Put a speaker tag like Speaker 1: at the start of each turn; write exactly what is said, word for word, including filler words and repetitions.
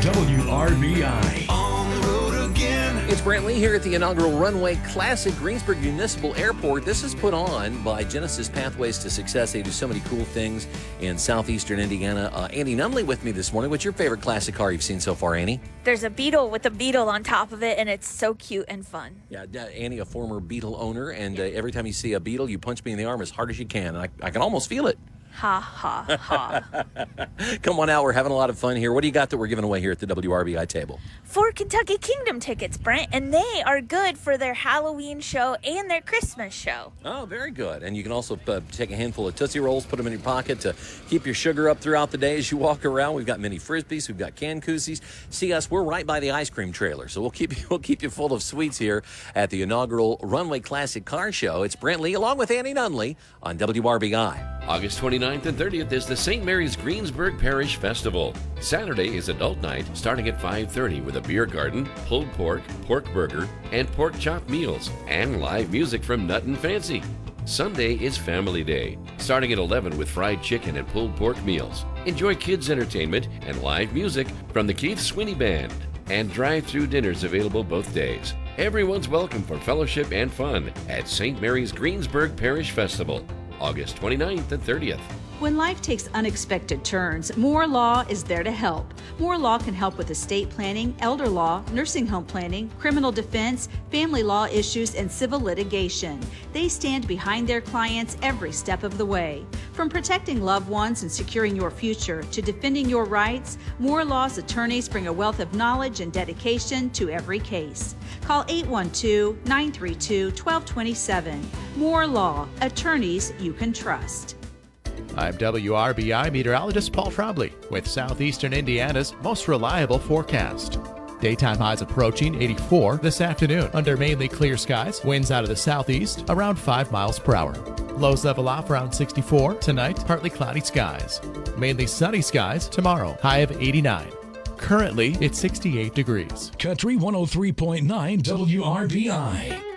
Speaker 1: W R B I.
Speaker 2: On the road again.
Speaker 3: It's Brant Lee here at the inaugural Runway Classic Greensburg Municipal Airport. This is put on by Genesis Pathways to Success. They do so many cool things in southeastern Indiana. Uh, Annie Nunley with me this morning. What's your favorite classic car you've seen so far, Annie?
Speaker 4: There's a Beetle with a beetle on top of it, and it's so cute and fun.
Speaker 3: Yeah, uh, Annie, a former Beetle owner, and uh, every time you see a Beetle, you punch me in the arm as hard as you can. And I, I can almost feel it.
Speaker 4: Ha, ha, ha.
Speaker 3: Come on out. We're having a lot of fun here. What do you got that we're giving away here at the W R B I table?
Speaker 4: Four Kentucky Kingdom tickets, Brent, and they are good for their Halloween show and their Christmas show.
Speaker 3: Oh, very good. And you can also uh, take a handful of Tootsie Rolls, put them in your pocket to keep your sugar up throughout the day as you walk around. We've got mini Frisbees. We've got canned koozies. See us. We're right by the ice cream trailer, so we'll keep you, we'll keep you full of sweets here at the inaugural Runway Classic Car Show. It's Brent Lee along with Annie Nunley on W R B I.
Speaker 5: August twenty-ninth and thirtieth is the Saint Mary's Greensburg Parish Festival. Saturday is adult night starting at five thirty with a beer garden, pulled pork, pork burger, and pork chop meals, and live music from Nut and Fancy. Sunday is Family Day, starting at eleven with fried chicken and pulled pork meals. Enjoy kids' entertainment and live music from the Keith Sweeney Band, and drive-through dinners available both days. Everyone's welcome for fellowship and fun at Saint Mary's Greensburg Parish Festival, August twenty-ninth and thirtieth.
Speaker 6: When life takes unexpected turns, Moore Law is there to help. Moore Law can help with estate planning, elder law, nursing home planning, criminal defense, family law issues, and civil litigation. They stand behind their clients every step of the way. From protecting loved ones and securing your future to defending your rights, Moore Law's attorneys bring a wealth of knowledge and dedication to every case. Call eight one two, nine three two, one two two seven. Moore Law, attorneys you can trust.
Speaker 7: I'm W R B I meteorologist Paul Trombley with southeastern Indiana's most reliable forecast. Daytime highs approaching eighty-four this afternoon under mainly clear skies. Winds out of the southeast around five miles per hour. Lows level off around sixty-four. Tonight, partly cloudy skies. Mainly sunny skies tomorrow. High of eighty-nine. Currently, it's sixty-eight degrees.
Speaker 1: Country one oh three point nine W R B I.